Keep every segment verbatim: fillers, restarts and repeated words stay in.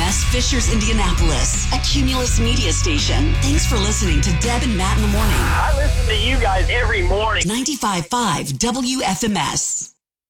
S Fishers, Indianapolis, a Cumulus media station. Thanks for listening to Deb and Matt in the morning. I listen to you guys every morning. ninety-five point five W F M S.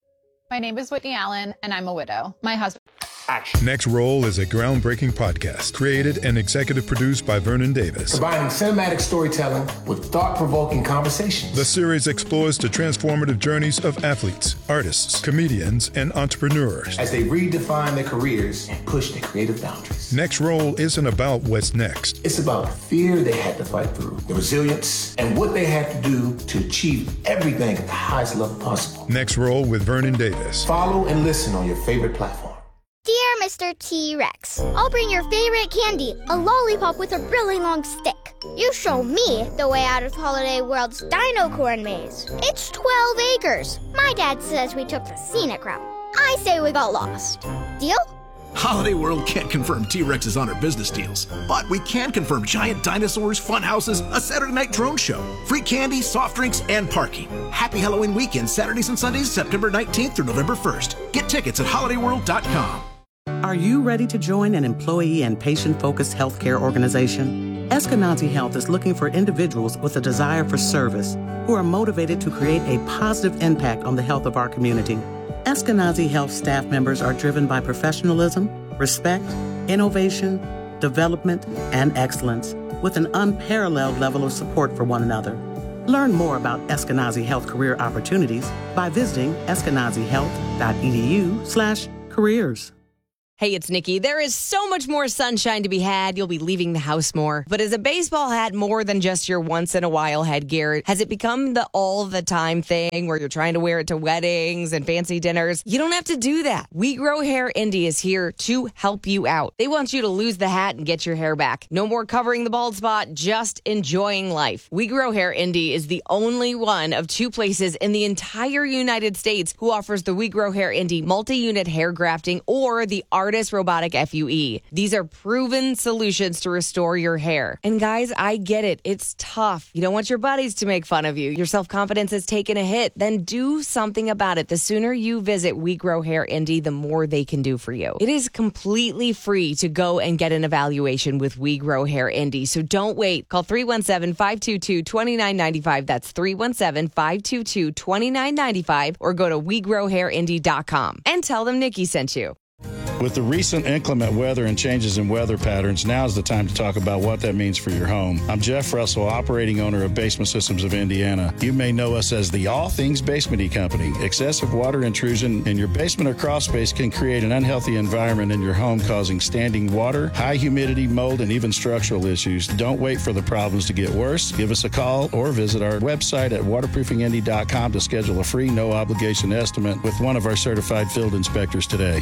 My name is Whitney Allen, and I'm a widow. My husband... Action. Next Roll is a groundbreaking podcast created and executive produced by Vernon Davis. Combining cinematic storytelling with thought-provoking conversations. The series explores the transformative journeys of athletes, artists, comedians, and entrepreneurs as they redefine their careers and push their creative boundaries. Next Roll isn't about what's next. It's about the fear they had to fight through, the resilience, and what they had to do to achieve everything at the highest level possible. Next Roll with Vernon Davis. Follow and listen on your favorite platform. Dear Mister T-Rex, I'll bring your favorite candy, a lollipop with a really long stick. You show me the way out of Holiday World's Dino Corn Maze. It's twelve acres. My dad says we took the scenic route. I say we got lost. Deal? Holiday World can't confirm T-Rexes on our business deals, but we can confirm giant dinosaurs, fun houses, a Saturday night drone show, free candy, soft drinks, and parking. Happy Halloween weekend, Saturdays and Sundays, September nineteenth through November first. Get tickets at holiday world dot com. Are you ready to join an employee and patient-focused healthcare organization? Eskenazi Health is looking for individuals with a desire for service who are motivated to create a positive impact on the health of our community. Eskenazi Health staff members are driven by professionalism, respect, innovation, development, and excellence, with an unparalleled level of support for one another. Learn more about Eskenazi Health career opportunities by visiting eskenazi health dot e d u slash careers. Hey, it's Nikki. There is so much more sunshine to be had. You'll be leaving the house more. But is a baseball hat more than just your once-in-a-while headgear? Has it become the all-the-time thing where you're trying to wear it to weddings and fancy dinners? You don't have to do that. We Grow Hair Indy is here to help you out. They want you to lose the hat and get your hair back. No more covering the bald spot, just enjoying life. We Grow Hair Indy is the only one of two places in the entire United States who offers the We Grow Hair Indy multi-unit hair grafting or the Artist Robotic F U E. These are proven solutions to restore your hair. And guys, I get it. It's tough. You don't want your buddies to make fun of you. Your self-confidence has taken a hit. Then do something about it. The sooner you visit We Grow Hair Indy, the more they can do for you. It is completely free to go and get an evaluation with We Grow Hair Indy. So don't wait. Call three one seven, five two two, two nine nine five. That's three one seven, five two two, two nine nine five. Or go to we grow hair indy dot com and tell them Nikki sent you. With the recent inclement weather and changes in weather patterns, now is the time to talk about what that means for your home. I'm Jeff Russell, operating owner of Basement Systems of Indiana. You may know us as the All Things Basement-y Company. Excessive water intrusion in your basement or crawl space can create an unhealthy environment in your home, causing standing water, high humidity, mold, and even structural issues. Don't wait for the problems to get worse. Give us a call or visit our website at waterproofing indy dot com to schedule a free, no-obligation estimate with one of our certified field inspectors today.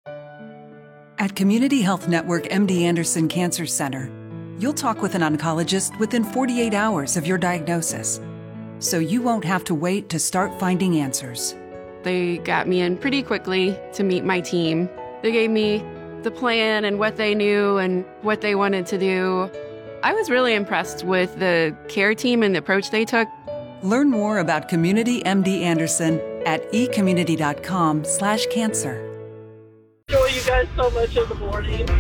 At Community Health Network M D Anderson Cancer Center, you'll talk with an oncologist within forty-eight hours of your diagnosis, so you won't have to wait to start finding answers. They got me in pretty quickly to meet my team. They gave me the plan and what they knew and what they wanted to do. I was really impressed with the care team and the approach they took. Learn more about Community M D Anderson at e community dot com slash cancer. Enjoy you guys so much in the morning. Deb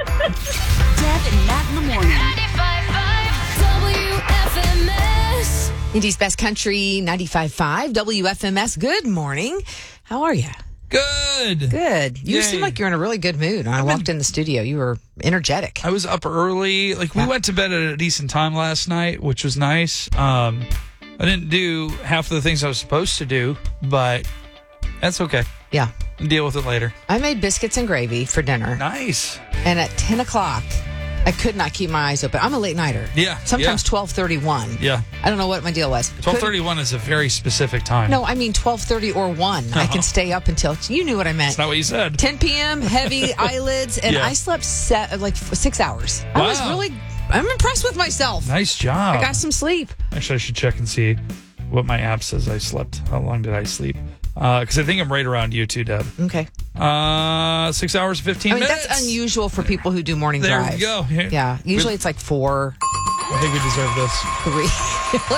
and Matt in the morning. ninety-five point five W F M S. Indy's Best Country, ninety-five point five W F M S. Good morning. How are you? Good. Good. You Yay. seem like you're in a really good mood. When I I've walked been, in the studio, you were energetic. I was up early. Like, we yeah. went to bed at a decent time last night, which was nice. Um, I didn't do half of the things I was supposed to do, but that's okay. Yeah. Deal with it later. I made biscuits and gravy for dinner. Nice. And at ten o'clock, I could not keep my eyes open. I'm a late nighter. Yeah. Sometimes yeah. twelve thirty-one. Yeah. I don't know what my deal was. twelve thirty-one is a very specific time. No, I mean twelve thirty or one. Uh-huh. I can stay up until, you knew what I meant. That's not what you said. ten p.m., heavy eyelids, and yeah. I slept set, like six hours. Wow. I was really, I'm impressed with myself. Nice job. I got some sleep. Actually, I should check and see what my app says I slept. How long did I sleep? Because uh, I think I'm right around you too, Deb. Okay. Uh, six hours, fifteen I mean, minutes. That's unusual for people who do morning there drives. There we go. Yeah. Usually we, it's like four. I think we deserve this. Three. Let's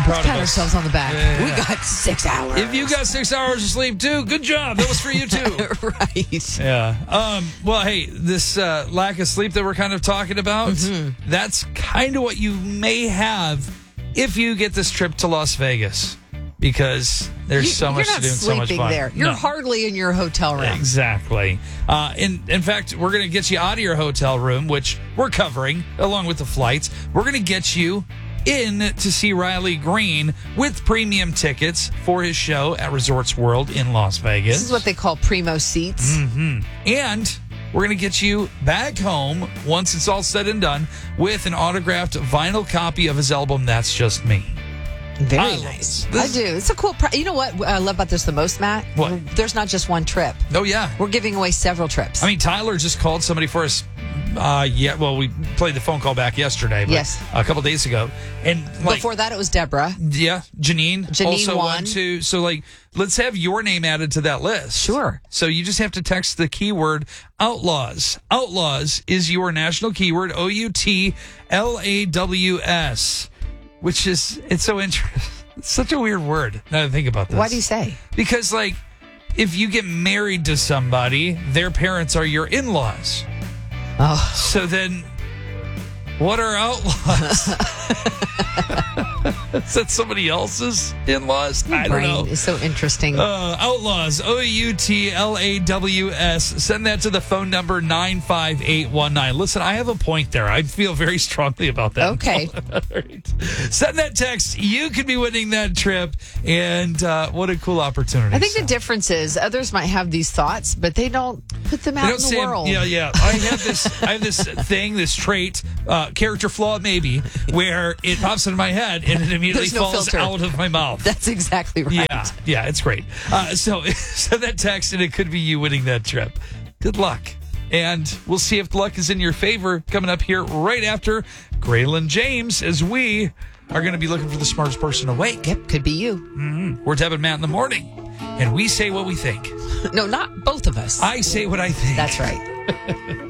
Proud of Pat us. ourselves on the back. Yeah. We got six hours. If you got six hours of sleep too, good job. That was for you too. Right. Yeah. Um, well, hey, this uh, lack of sleep that we're kind of talking about, Mm-hmm. that's kind of what you may have if you get this trip to Las Vegas, because there's You- so you're much not to do and so much sleeping fun. there. You're No. hardly in your hotel room. Exactly. Uh, in in fact, we're going to get you out of your hotel room, which we're covering along with the flights. We're going to get you in to see Riley Green with premium tickets for his show at Resorts World in Las Vegas. This is what they call primo seats. hmm And we're going to get you back home once it's all said and done with an autographed vinyl copy of his album, That's Just Me. Very I love nice. this. I do. It's a cool. Pri- you know what I love about this the most, Matt? What? There's not just one trip. Oh, yeah. We're giving away several trips. I mean, Tyler just called somebody for us. Uh, yeah, well, we played the phone call back yesterday, but Yes. a couple days ago, and like, Before that, it was Deborah. yeah, Janine, Janine also won. won too. So, like, let's have your name added to that list. Sure. So you just have to text the keyword Outlaws. Outlaws is your national keyword. O U T L A W S, which is it's so interesting. It's such a weird word. Now that I think about this. Why do you say? Because, like, if you get married to somebody, their parents are your in-laws. Oh. So then, what are outlaws? Is that somebody else's in-laws? I don't know. It's so interesting. Uh, outlaws, O U T L A W S. Send that to the phone number nine five eight one nine. Listen, I have a point there. I feel very strongly about that. Okay. All right. Send that text. You could be winning that trip. And uh, what a cool opportunity. I think So- the difference is others might have these thoughts, but they don't put them They out don't in the say, world. yeah, yeah. I have this, I have this thing, this trait, uh, character flaw maybe, where it pops into my head and it immediately There's no falls filter. out of my mouth. That's exactly right. Yeah, yeah, it's great. Uh, so send that text, and it could be you winning that trip. Good luck. And we'll see if the luck is in your favor coming up here right after Graylin James, as we are going to be looking for the smartest person awake. Yep, could be you. Mm-hmm. We're Deb and Matt in the morning, and we say what we think. No, not both of us. I say what I think. That's right.